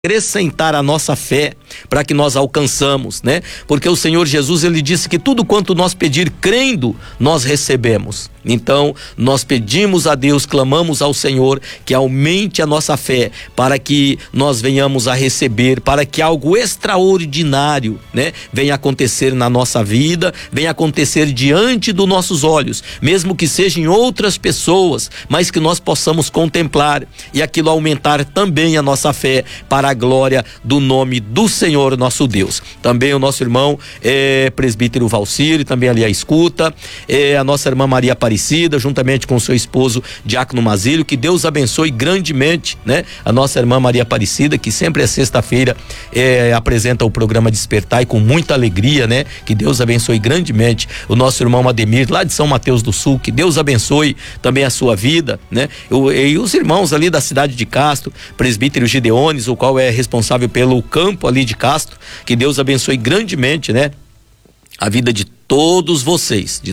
acrescentar a nossa fé para que nós alcançamos, né? Porque o Senhor Jesus, ele disse que tudo quanto nós pedir crendo, nós recebemos. Então, nós pedimos a Deus, clamamos ao Senhor que aumente a nossa fé para que nós venhamos a receber, para que algo extraordinário, né, venha acontecer na nossa vida, venha acontecer diante dos nossos olhos, mesmo que sejam outras pessoas, mas que nós possamos contemplar e aquilo aumentar também a nossa fé para a glória do nome do Senhor nosso Deus. Também o nosso irmão presbítero Valcir, também ali à escuta, a nossa irmã Maria Aparecida, juntamente com seu esposo Diácono Mazílio, que Deus abençoe grandemente, né? A nossa irmã Maria Aparecida, que sempre é sexta-feira apresenta o programa Despertar e com muita alegria, né? Que Deus abençoe grandemente o nosso irmão Ademir, lá de São Mateus do Sul, que Deus abençoe também a sua vida, né? E os irmãos ali da cidade de Castro, presbítero Gideones, o qual é responsável pelo campo ali de Castro, que Deus abençoe grandemente, né? A vida de todos vocês,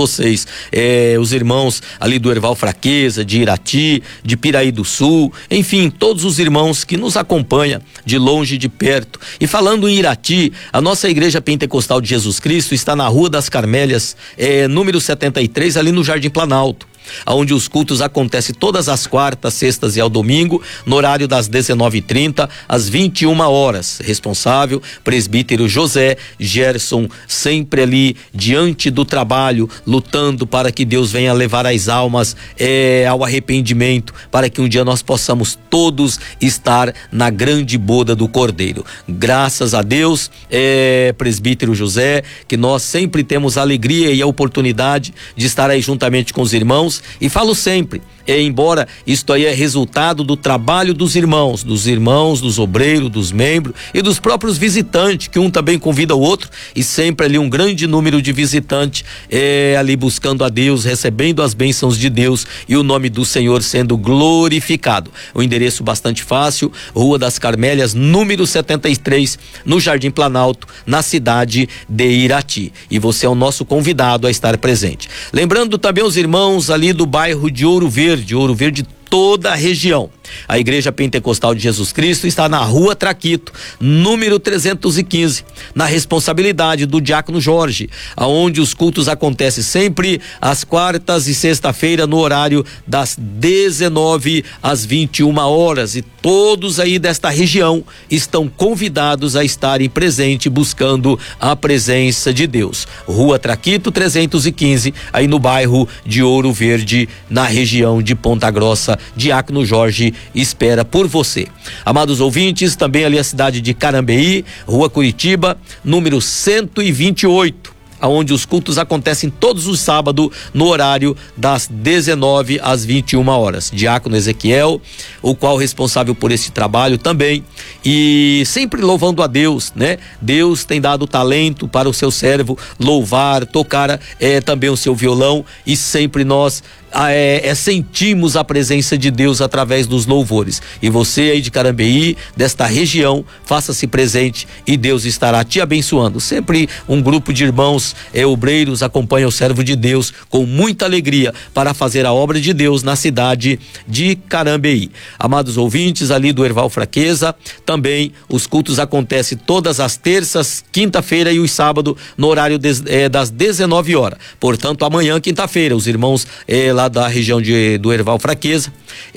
os irmãos ali do Erval Fraqueza, de Irati, de Piraí do Sul, enfim, todos os irmãos que nos acompanham de longe e de perto. E falando em Irati, a nossa Igreja Pentecostal de Jesus Cristo está na Rua das Carmélias, número 73, ali no Jardim Planalto, onde os cultos acontecem todas as quartas, sextas e ao domingo, no horário das 19h30 às 21h. Responsável, presbítero José Gerson, sempre ali diante do trabalho, lutando para que Deus venha levar as almas ao arrependimento, para que um dia nós possamos todos estar na grande boda do Cordeiro. Graças a Deus, presbítero José, que nós sempre temos a alegria e a oportunidade de estar aí juntamente com os irmãos. E falo sempre, embora isto aí é resultado do trabalho dos irmãos, dos obreiros, dos membros e dos próprios visitantes, que um também convida o outro, e sempre ali um grande número de visitantes ali buscando a Deus, recebendo as bênçãos de Deus e o nome do Senhor sendo glorificado. O endereço bastante fácil, Rua das Carmélias, número 73, no Jardim Planalto, na cidade de Irati. E você é o nosso convidado a estar presente. Lembrando também os irmãos ali do bairro de Ouro Verde, toda a região. A Igreja Pentecostal de Jesus Cristo está na Rua Traquito, número 315, na responsabilidade do Diácono Jorge, aonde os cultos acontecem sempre às quartas e sexta-feira, no horário das 19 às 21h, e todos aí desta região estão convidados a estarem presentes buscando a presença de Deus. Rua Traquito 315, aí no bairro de Ouro Verde, na região de Ponta Grossa. Diácono Jorge espera por você. Amados ouvintes, também ali a cidade de Carambeí, Rua Curitiba, número 128, aonde os cultos acontecem todos os sábados no horário das 19 às 21h. Diácono Ezequiel, o qual é responsável por esse trabalho também, e sempre louvando a Deus, né? Deus tem dado talento para o seu servo louvar, tocar também o seu violão, e sempre nós sentimos a presença de Deus através dos louvores. E você aí de Carambeí, desta região, faça-se presente e Deus estará te abençoando. Sempre um grupo de irmãos obreiros acompanha o servo de Deus com muita alegria para fazer a obra de Deus na cidade de Carambeí. Amados ouvintes, ali do Erval Fraqueza, também os cultos acontecem todas as terças, quinta-feira e os sábados no horário das 19h. Portanto, amanhã, quinta-feira, os irmãos lá da região do Erval Fraqueza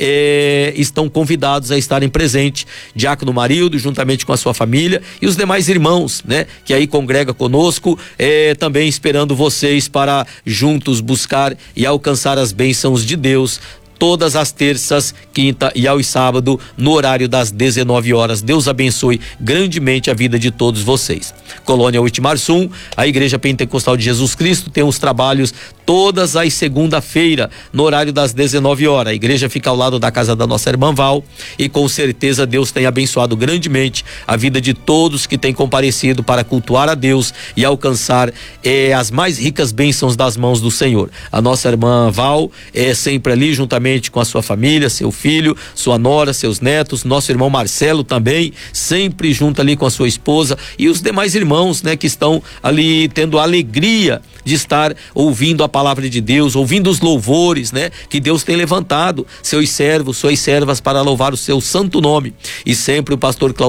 estão convidados a estarem presentes. Diácono Marildo, juntamente com a sua família, e os demais irmãos, né, que aí congrega conosco, também esperando vocês para juntos buscar e alcançar as bênçãos de Deus todas as terças, quinta e aos sábados, no horário das 19h. Deus abençoe grandemente a vida de todos vocês. Colônia Uitmarsum, a Igreja Pentecostal de Jesus Cristo tem os trabalhos todas as segunda-feira, no horário das 19h. A igreja fica ao lado da casa da nossa irmã Val, e com certeza Deus tem abençoado grandemente a vida de todos que têm comparecido para cultuar a Deus e alcançar as mais ricas bênçãos das mãos do Senhor. A nossa irmã Val sempre ali, juntamente juntamente com a sua família, seu filho, sua nora, seus netos, nosso irmão Marcelo também, sempre junto ali com a sua esposa e os demais irmãos, né, que estão ali tendo a alegria de estar ouvindo a palavra de Deus, ouvindo os louvores, né, que Deus tem levantado seus servos, suas servas para louvar o seu santo nome. E sempre o pastor Claudio